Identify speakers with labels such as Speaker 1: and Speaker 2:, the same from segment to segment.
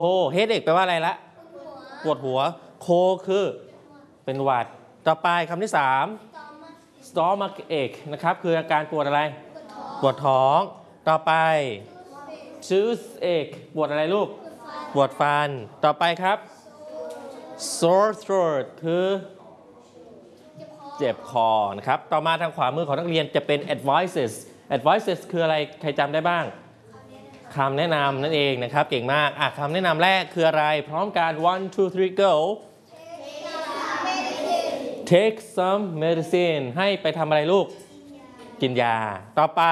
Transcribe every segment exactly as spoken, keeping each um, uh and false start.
Speaker 1: โอ้เฮดเอกแปลว่าอะไรละปวดหัวโคคือเป็นหวัดต่อไปคำที่สาม stomach ache นะครับคืออาการปวดอะไรปวดท้องต่อไป toothache ปวดอะไรลูกปวดฟันต่อไปครับ sore throat คือเจ็บคอนะครับต่อมาทางขวามือของนักเรียนจะเป็น advices advices คืออะไรใครจำได้บ้างคำแนะนำนั่นเองนะครับเก่งมากอ่ะคำแนะนำแรกคืออะไรพร้อมกัน one two three go take some medicine ให้ไปทำอะไรลูกกินยาต่อไป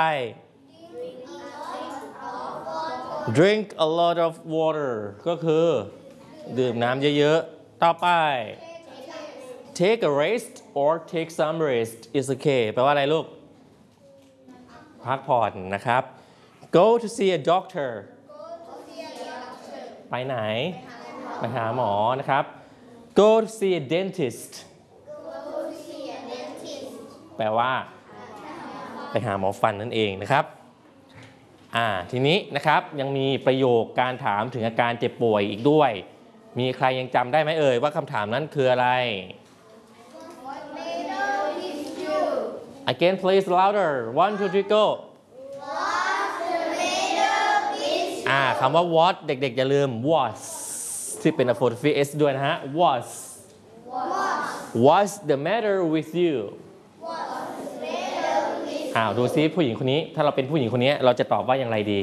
Speaker 1: drink a lot of water ก็คือดื่มน้ำเยอะๆต่อไป take a rest or take some rest is okay แปลว่าอะไรลูกพักผ่อนนะครับgo to see a doctor ไปไหนไปหาหมอนะครับ go to see a dentist แปลว่าไปหาหมอฟันนั่นเองนะครับอ่าทีนี้นะครับยังมีประโยคการถามถึงอาการเจ็บป่วยอีกด้วยมีใครยังจำได้ไหมเอ่ยว่าคำถามนั้นคืออะไร again please louder one two three goอ่าคำว่า what เด็กๆอย่าลืม was ที่เป็น apostrophe s ด้วยนะฮะ was what's the matter with you อ้าวดูซิผู้หญิงคนนี้ถ้าเราเป็นผู้หญิงคนนี้เราจะตอบว่าอย่างไรดี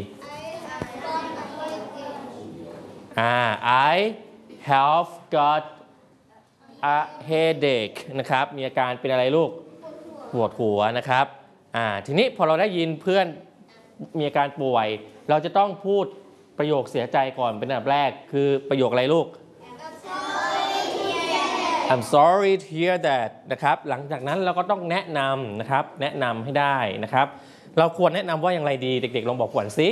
Speaker 1: อ่า I have got a headache นะครับมีอาการเป็นอะไรลูกปวดหัวนะครับอ่าทีนี้พอเราได้ยินเพื่อนมีอาการป่วยเราจะต้องพูดประโยคเสียใจก่อนเป็นอันดับแรกคือประโยคอะไรลูก I'm sorry to hear that นะครับหลังจากนั้นเราก็ต้องแนะนำนะครับแนะนำให้ได้นะครับเราควรแนะนำว่าอย่างไรดีเด็กๆลองบอกขวัญสิ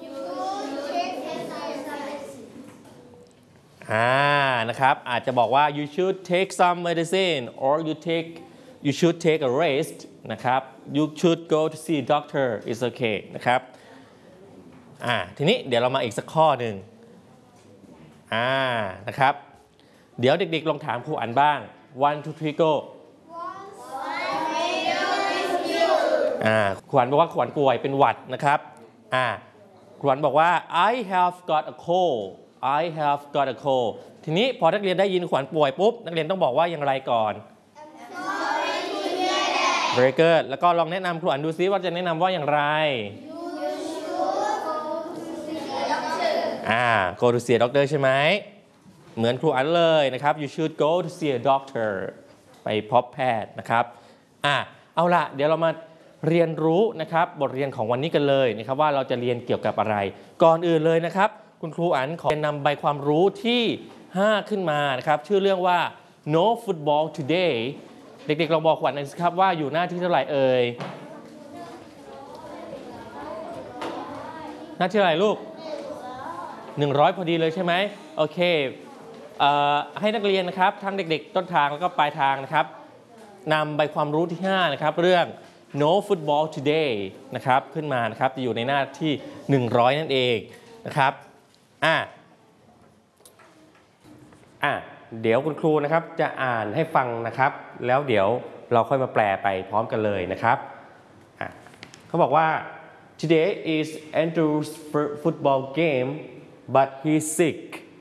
Speaker 1: อ่านะครับอาจจะบอกว่า you should take some medicine or you take you should take a rest นะครับ you should go to see a doctor it's okay นะครับอ่าทีนี้เดี๋ยวเรามาอีกสักข้อหนึ่งอ่านะครับเดี๋ยวเด็กๆลองถามครูอันบ้าง one two three go อ่าครูอันบอกว่าครูอันป่วยเป็นหวัดนะครับอ่าครูอันบอกว่า I have got a cold I have got a cold ทีนี้พอนักเรียนได้ยินครูอันป่วยปุ๊บนักเรียนต้องบอกว่าอย่างไรก่อน very good แล้วก็ลองแนะนำครูอันดูซิว่าจะแนะนำว่าอย่างไรอ่า go to see a doctor ใช่ไหมเหมือนครูอันเลยนะครับ you should go to see a doctor ไปพบแพทย์นะครับอ่าเอาล่ะเดี๋ยวเรามาเรียนรู้นะครับบทเรียนของวันนี้กันเลยนะครับว่าเราจะเรียนเกี่ยวกับอะไรก่อนอื่นเลยนะครับคุณครูอันขอนำใบความรู้ที่ห้าขึ้นมานะครับชื่อเรื่องว่า no football today เด็กๆลองบอกขวัญหน่อยสิครับว่าอยู่หน้าที่เท่าไหร่เอ่ยหน้าที่เท่าไหร่ลูกหนึ่งร้อยพอดีเลยใช่ไหมโอเคเอ่อให้นักเรียนนะครับทั้งเด็กๆต้นทางแล้วก็ปลายทางนะครับนำใบความรู้ที่ห้านะครับเรื่อง no football today นะครับขึ้นมานะครับจะอยู่ในหน้าที่หนึ่งร้อยนั่นเองนะครับอ่ะอ่ะเดี๋ยวคุณครูนะครับจะอ่านให้ฟังนะครับแล้วเดี๋ยวเราค่อยมาแปลไปพร้อมกันเลยนะครับอ่ะเขาบอกว่า today is Andrew's football game but he's sick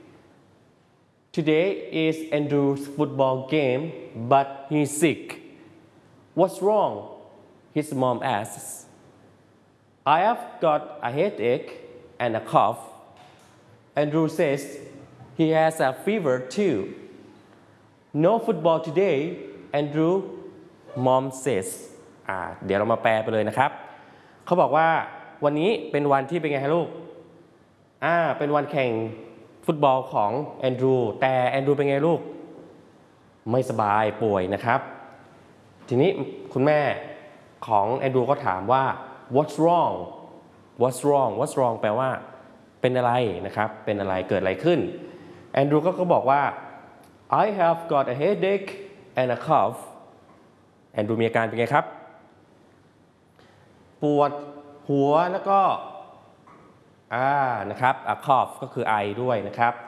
Speaker 1: Today is Andrew's football game but he's sick What's wrong? His mom asks I have got a headache and a cough Andrew says he has a fever too No football today Andrew mom says อ่าเดี๋ยวเรามาแปลไปเลยนะครับเขาบอกว่าวันนี้เป็นวันที่เป็นไงฮะลูกอ่าเป็นวันแข่งฟุตบอลของแอนดรูแต่แอนดรูเป็นไงลูกไม่สบายป่วยนะครับทีนี้คุณแม่ของแอนดรูก็ถามว่า what's wrong what's wrong what's wrong แปลว่าเป็นอะไรนะครับเป็นอะไรเกิดอะไรขึ้นแอนดรูก็ก็บอกว่า I have got a headache and a cough แอนดรูมีอาการเป็นไงครับปวดหัวแล้วก็อ่านะครับ a cough ก็คือไอด้วยนะครับ